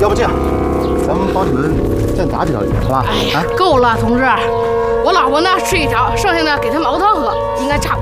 要不这样，咱们帮你们再拿几条鱼，好吧？ 哎呀，够了，同志，我老婆呢吃一条，剩下的给她熬汤喝，应该差